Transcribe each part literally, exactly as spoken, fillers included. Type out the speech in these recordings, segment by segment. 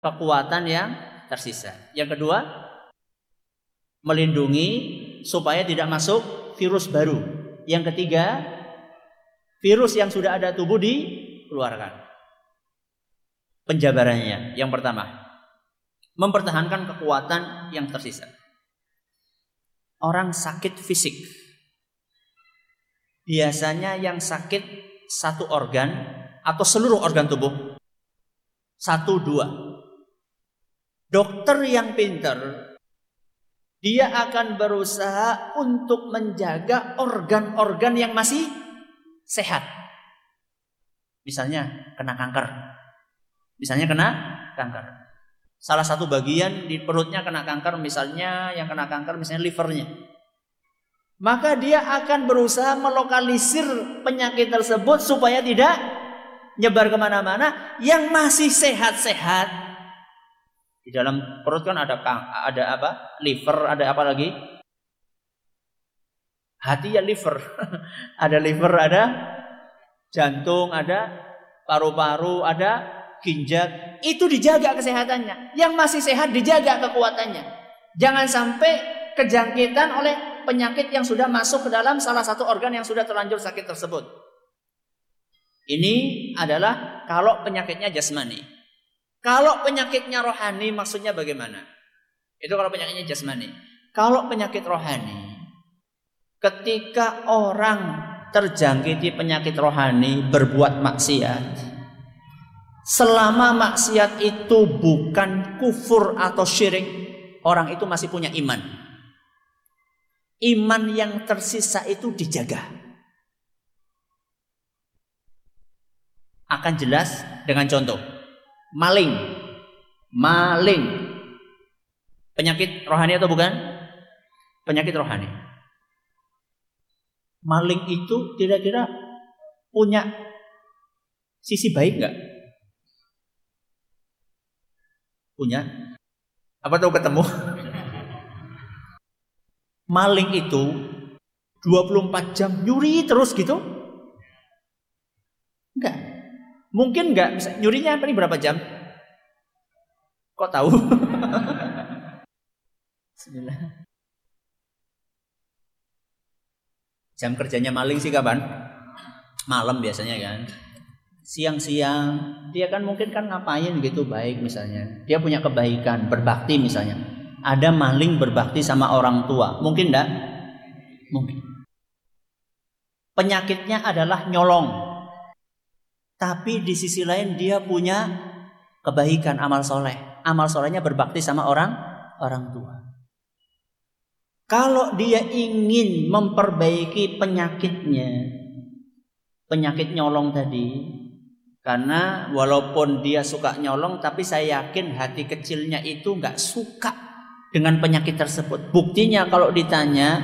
kekuatan yang tersisa. Yang kedua, melindungi supaya tidak masuk virus baru. Yang ketiga, virus yang sudah ada tubuh dikeluarkan. Penjabarannya, yang pertama, mempertahankan kekuatan yang tersisa. Orang sakit fisik, biasanya yang sakit satu organ atau seluruh organ tubuh, satu dua. Dokter yang pintar, dia akan berusaha untuk menjaga organ-organ yang masih sehat. Misalnya kena kanker, misalnya kena kanker. Salah satu bagian di perutnya kena kanker, misalnya yang kena kanker misalnya livernya. Maka dia akan berusaha melokalisir penyakit tersebut supaya tidak nyebar kemana-mana. Yang masih sehat-sehat, di dalam perut kan ada ada apa? Liver, ada apa lagi? Hati ya liver. Ada liver, ada jantung, ada paru-paru, ada ginjal. Itu dijaga kesehatannya. Yang masih sehat dijaga kekuatannya. Jangan sampai kejangkitan oleh penyakit yang sudah masuk ke dalam salah satu organ yang sudah terlanjur sakit tersebut. Ini adalah kalau penyakitnya jasmani. Kalau penyakitnya rohani maksudnya bagaimana? Itu kalau penyakitnya jasmani. Kalau penyakit rohani, ketika orang terjangkiti penyakit rohani berbuat maksiat, selama maksiat itu bukan kufur atau syirik, orang itu masih punya iman. Iman yang tersisa itu dijaga. Akan jelas dengan contoh. Maling. Maling. Penyakit rohani atau bukan? Penyakit rohani. Maling itu kira-kira punya sisi baik enggak? Punya? Apa tahu ketemu? Maling itu dua puluh empat jam nyuri terus gitu? Enggak. Mungkin enggak. Bisa, nyurinya ini berapa jam? Kok tahu? Bismillah. Jam kerjanya maling sih kapan? Malam biasanya kan. Siang-siang dia kan mungkin kan ngapain gitu baik misalnya. Dia punya kebaikan, berbakti misalnya. Ada maling berbakti sama orang tua. Mungkin enggak? Mungkin. Penyakitnya adalah nyolong. Tapi di sisi lain dia punya kebaikan, amal soleh. Amal solehnya berbakti sama orang orang tua. Kalau dia ingin memperbaiki penyakitnya, penyakit nyolong tadi, karena walaupun dia suka nyolong, tapi saya yakin hati kecilnya itu nggak suka dengan penyakit tersebut. Buktinya kalau ditanya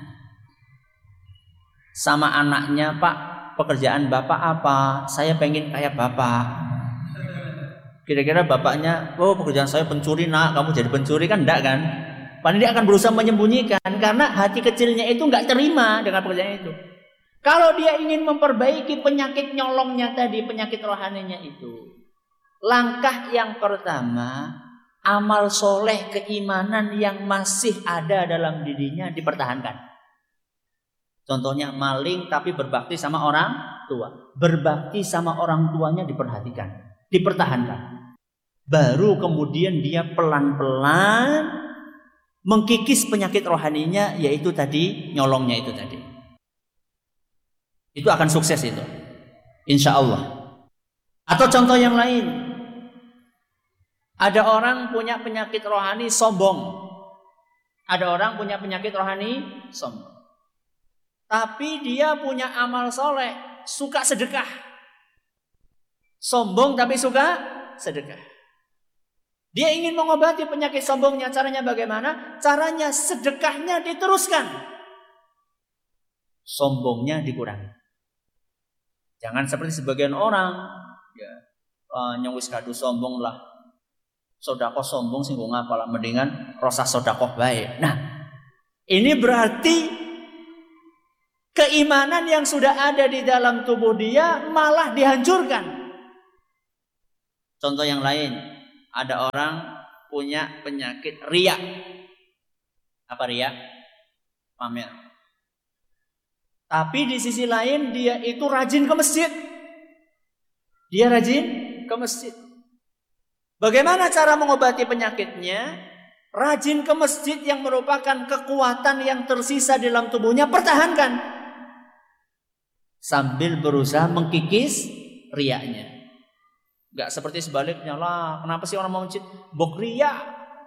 sama anaknya, Pak, pekerjaan bapak apa? Saya pengen kayak bapak. Kira-kira bapaknya, oh pekerjaan saya pencuri nak, kamu jadi pencuri kan? Enggak kan? Padahal dia akan berusaha menyembunyikan karena hati kecilnya itu nggak terima dengan pekerjaan itu. Kalau dia ingin memperbaiki penyakit nyolongnya tadi, penyakit rohaninya itu, langkah yang pertama, amal soleh keimanan yang masih ada dalam dirinya dipertahankan. Contohnya maling tapi berbakti sama orang tua. Berbakti sama orang tuanya diperhatikan, dipertahankan. Baru kemudian dia pelan-pelan mengkikis penyakit rohaninya, yaitu tadi nyolongnya itu tadi. Itu akan sukses itu, insya Allah. Atau contoh yang lain, ada orang punya penyakit rohani sombong. Ada orang punya penyakit rohani sombong. Tapi dia punya amal soleh, suka sedekah. Sombong tapi suka sedekah. Dia ingin mengobati penyakit sombongnya. Caranya bagaimana? Caranya sedekahnya diteruskan, sombongnya dikurangi. Jangan seperti sebagian orang, ya, uh, nyawis kadu sombong lah, sodakoh sombong sih gue ngapalah, mendingan rasa sodakoh baik. Nah, ini berarti keimanan yang sudah ada di dalam tubuh dia malah dihancurkan. Contoh yang lain, ada orang punya penyakit riya. Apa riya? Pamer. Tapi di sisi lain dia itu rajin ke masjid. Dia rajin ke masjid. Bagaimana cara mengobati penyakitnya? Rajin ke masjid yang merupakan kekuatan yang tersisa di dalam tubuhnya, pertahankan. Sambil berusaha mengkikis riyanya. Gak seperti sebaliknya lah. Kenapa sih orang mau masjid? Bok riya.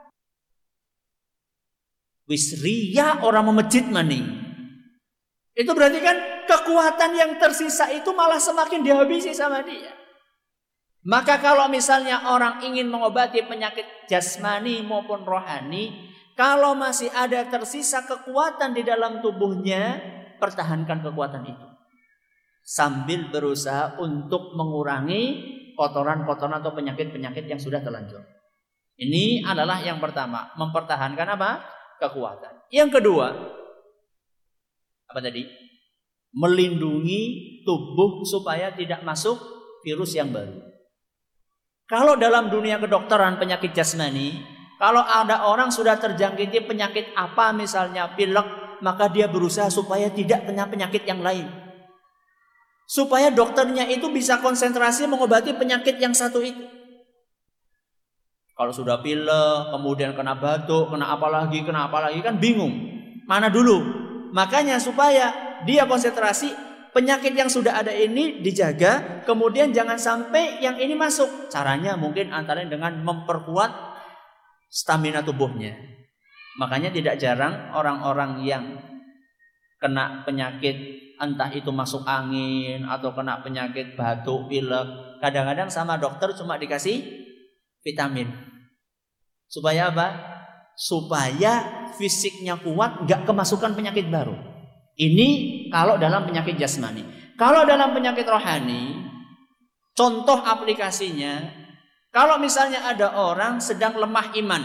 Wis riya orang mau masjid maning. Itu berarti kan kekuatan yang tersisa itu malah semakin dihabisi sama dia. Maka kalau misalnya orang ingin mengobati penyakit jasmani maupun rohani, kalau masih ada tersisa kekuatan di dalam tubuhnya, pertahankan kekuatan itu. Sambil berusaha untuk mengurangi kotoran-kotoran atau penyakit-penyakit yang sudah terlanjur. Ini adalah yang pertama, mempertahankan apa? Kekuatan. Yang kedua, apa tadi? Melindungi tubuh supaya tidak masuk virus yang baru. Kalau dalam dunia kedokteran penyakit jasmani, kalau ada orang sudah terjangkiti penyakit apa misalnya pilek, maka dia berusaha supaya tidak kena penyakit yang lain. Supaya dokternya itu bisa konsentrasi mengobati penyakit yang satu itu. Kalau sudah pilek, kemudian kena batuk, kena apa lagi, kena apa lagi, kan bingung. Mana dulu? Makanya supaya dia konsentrasi, penyakit yang sudah ada ini dijaga, kemudian jangan sampai yang ini masuk. Caranya mungkin antara dengan memperkuat stamina tubuhnya. Makanya tidak jarang orang-orang yang kena penyakit, entah itu masuk angin atau kena penyakit batuk, pilek, kadang-kadang sama dokter cuma dikasih vitamin. Supaya apa? Supaya fisiknya kuat, gak kemasukan penyakit baru. Ini kalau dalam penyakit jasmani. Kalau dalam penyakit rohani, contoh aplikasinya, kalau misalnya ada orang sedang lemah iman,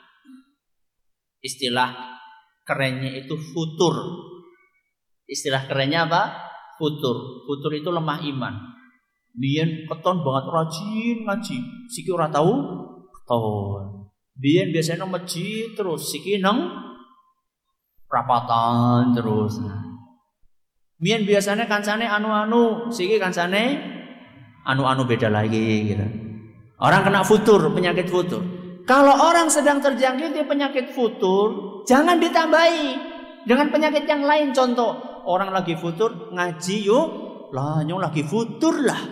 istilah kerennya itu futur. Istilah kerennya apa? Futur. Futur itu lemah iman. Biyen keton banget rajin ngaji, siki ora tahu keton. Biyen biasanya nang masjid terus, siki nang rapatan terus. Biyen biasanya kancane anu-anu, siki kancane anu-anu beda lagi gitu. Orang kena futur, penyakit futur. Kalau orang sedang terjangkit penyakit futur, jangan ditambahi dengan penyakit yang lain. Contoh, orang lagi futur ngaji yuk, lah nyong lagi futur lah.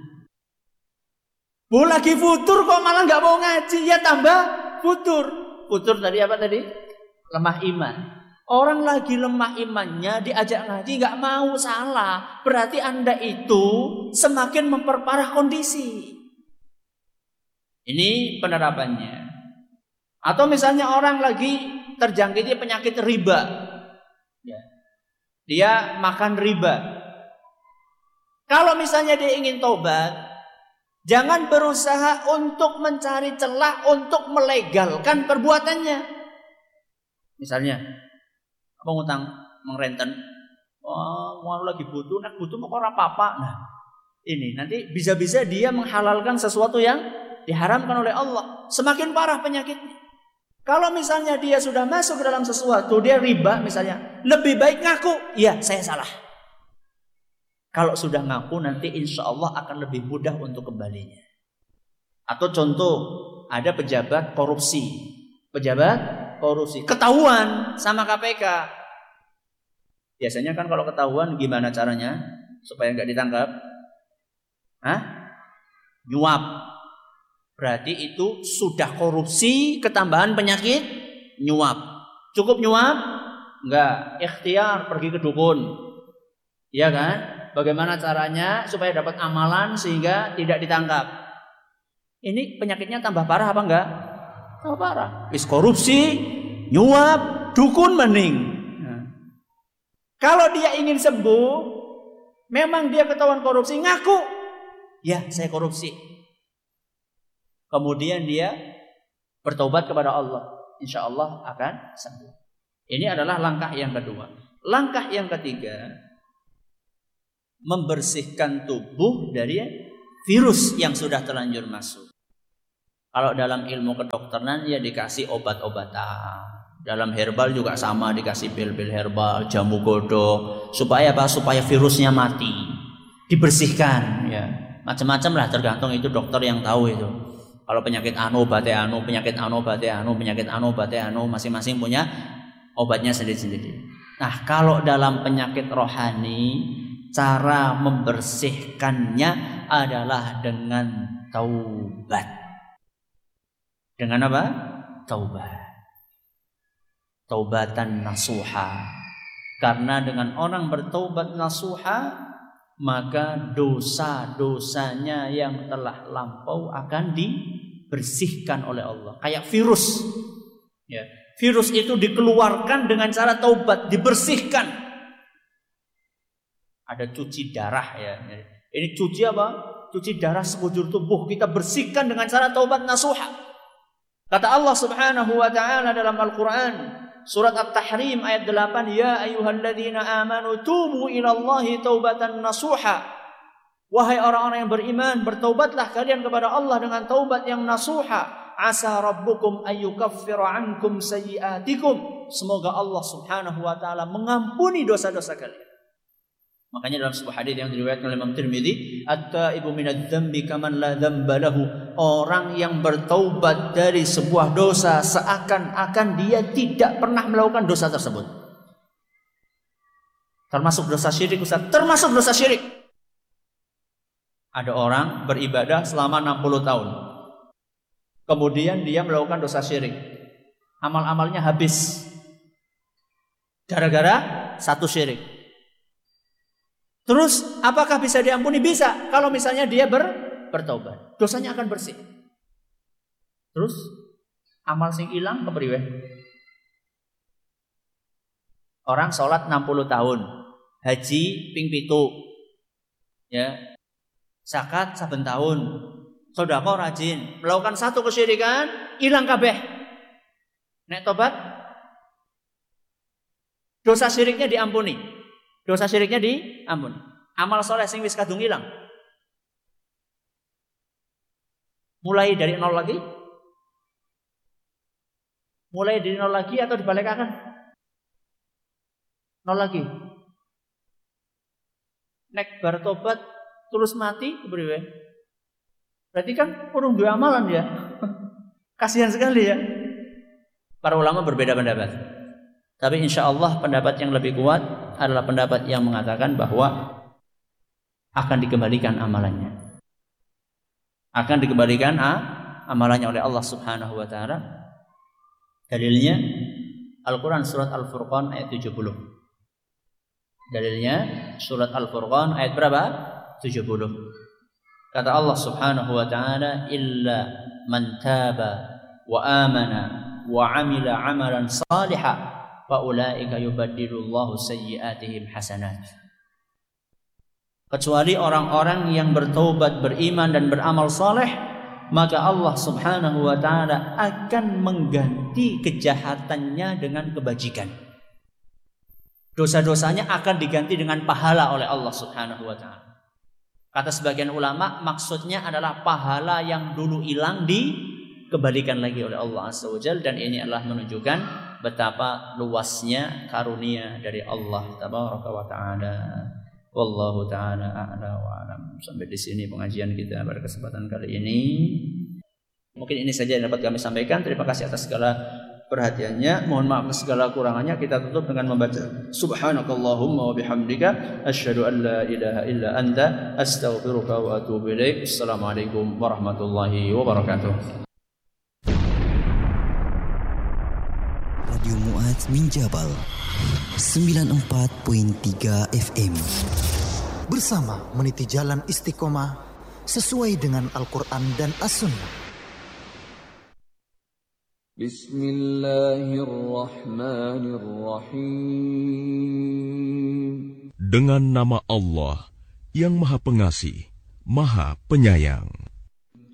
Bu lagi futur kok malah nggak mau ngaji, ya tambah futur. Futur tadi apa tadi? Lemah iman. Orang lagi lemah imannya diajak ngaji gak mau, salah. Berarti Anda itu semakin memperparah kondisi. Ini penerapannya. Atau misalnya orang lagi terjangkiti penyakit riba. Dia makan riba. Kalau misalnya dia ingin tobat, jangan berusaha untuk mencari celah untuk melegalkan perbuatannya. Misalnya apa ngutang mengrenten, oh mau lagi butuh, nak butuh mau ora apa-apa. Nah, ini nanti bisa-bisa dia menghalalkan sesuatu yang diharamkan oleh Allah. Semakin parah penyakitnya. Kalau misalnya dia sudah masuk ke dalam sesuatu, dia riba misalnya, lebih baik ngaku, iya saya salah. Kalau sudah ngaku nanti insya Allah akan lebih mudah untuk kembalinya. Atau contoh, ada pejabat korupsi, pejabat korupsi, ketahuan sama K P K. Biasanya kan kalau ketahuan gimana caranya supaya nggak ditangkap? Hah? Nyuap. Berarti itu sudah korupsi ketambahan penyakit nyuap. Cukup nyuap? Enggak, ikhtiar pergi ke dukun. Iya kan? Bagaimana caranya supaya dapat amalan sehingga tidak ditangkap? Ini penyakitnya tambah parah apa enggak? Tambah parah. Wis korupsi, nyuap, dukun mending. Nah. Kalau dia ingin sembuh, memang dia ketahuan korupsi, ngaku, ya saya korupsi. Kemudian dia bertobat kepada Allah, insya Allah akan sembuh. Ini adalah langkah yang kedua. Langkah yang ketiga, membersihkan tubuh dari virus yang sudah terlanjur masuk. Kalau dalam ilmu kedokteran ya dikasih obat-obatan. Dalam herbal juga sama, dikasih pil-pil herbal, jamu godok, supaya apa? Supaya virusnya mati, dibersihkan. Ya, macam-macam lah, tergantung itu dokter yang tahu itu. Kalau penyakit anu obatnya anu, penyakit anu obatnya anu, penyakit anu obatnya anu, masing-masing punya obatnya sendiri-sendiri. Nah, kalau dalam penyakit rohani, cara membersihkannya adalah dengan taubat. Dengan apa? Taubat. Taubatan nasuha. Karena dengan orang bertaubat nasuha, maka dosa-dosanya yang telah lampau akan dibersihkan oleh Allah. Kayak virus. Ya. Virus itu dikeluarkan dengan cara taubat, dibersihkan. Ada cuci darah ya. Ini cuci apa? Cuci darah sekujur tubuh. Kita bersihkan dengan cara taubat nasuha. Kata Allah Subhanahu wa taala dalam Al-Qur'an, surat At-Tahrim ayat delapan, ya ayyuhalladzina amanu tubu ilallahi taubatan nasuha. Wahai orang-orang yang beriman, bertaubatlah kalian kepada Allah dengan taubat yang nasuha. Asa rabbukum ayyukaffira ankum sayyi'atikum. Semoga Allah Subhanahu wa taala mengampuni dosa-dosa kalian. Makanya dalam sebuah hadis yang diriwayatkan oleh Imam Tirmidzi, at-taibu minadz-dzambi kaman la dzamba lahu. Orang yang bertaubat dari sebuah dosa seakan-akan dia tidak pernah melakukan dosa tersebut. Termasuk dosa syirik, Ustaz. Termasuk dosa syirik. Ada orang beribadah selama enam puluh tahun. Kemudian dia melakukan dosa syirik. Amal-amalnya habis. Gara-gara satu syirik. Terus apakah bisa diampuni? Bisa. Kalau misalnya dia ber, bertaubat, dosanya akan bersih. Terus amal sing ilang kepriwe? Orang sholat enam puluh tahun, haji ping pitu, ya, zakat saben tahun, sedekah rajin, melakukan satu kesyirikan, ilang kabeh. Nek tobat, dosa syiriknya diampuni. Dosa syiriknya diampuni. Amal soleh sing wis kadung ilang. Mulai dari nol lagi? Mulai dari nol lagi atau dibalikaken? Nol lagi. Nek bar tobat terus mati kepriwe? Berarti kan urung duwe amalan ya. Kasihan sekali ya. Para ulama berbeda pendapat. Tapi insya Allah pendapat yang lebih kuat adalah pendapat yang mengatakan bahwa akan dikembalikan amalannya. Akan dikembalikan ah, amalannya oleh Allah Subhanahu wa taala. Dalilnya Al-Qur'an surat Al-Furqan ayat tujuh puluh. Dalilnya surat Al-Furqan ayat berapa? tujuh puluh. Kata Allah Subhanahu wa taala, illa man taba wa amana wa amila amalan salihan faulaika yubaddilullahu sayyi'atihim hasanat. Kecuali orang-orang yang bertaubat, beriman dan beramal saleh, maka Allah Subhanahu wa taala akan mengganti kejahatannya dengan kebajikan. Dosa-dosanya akan diganti dengan pahala oleh Allah Subhanahu wa taala. Kata sebagian ulama, maksudnya adalah pahala yang dulu hilang dikembalikan lagi oleh Allah Azza wa Jalla, dan ini adalah menunjukkan betapa luasnya karunia dari Allah Tabaraka wa taala. Wallahu taala a'la wa alam. Sampai di sini pengajian kita pada kesempatan kali ini. Mungkin ini saja yang dapat kami sampaikan. Terima kasih atas segala perhatiannya. Mohon maaf atas segala kurangannya. Kita tutup dengan membaca subhanakallahumma wa bihamdika asyhadu an la ilaha illa anta astaghfiruka wa atubu ilaik. Assalamualaikum warahmatullahi wabarakatuh. Radio Mu'adz min Jabal sembilan puluh empat koma tiga F M. Bersama meniti jalan istiqomah sesuai dengan Al-Quran dan As-Sunnah. Bismillahirrahmanirrahim. Dengan nama Allah yang Maha Pengasih, Maha Penyayang.